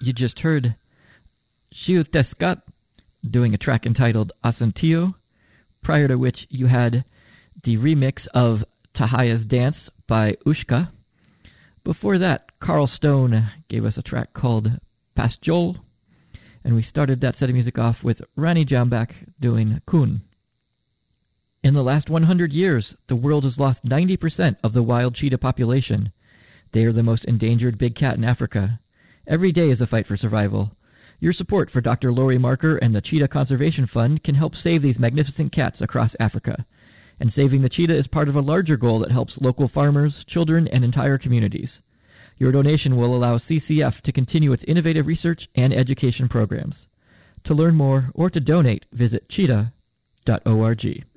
You just heard Shiu Tescat doing a track entitled Asantillo, prior to which you had the remix of Tahaya's Dance by Ushka. Before that, Carl Stone gave us a track called Pastjol, and we started that set of music off with Rani Jambak doing Kun. In the last 100 years, the world has lost 90% of the wild cheetah population. They are the most endangered big cat in Africa. Every day is a fight for survival. Your support for Dr. Laurie Marker and the Cheetah Conservation Fund can help save these magnificent cats across Africa. And saving the cheetah is part of a larger goal that helps local farmers, children, and entire communities. Your donation will allow CCF to continue its innovative research and education programs. To learn more or to donate, visit cheetah.org.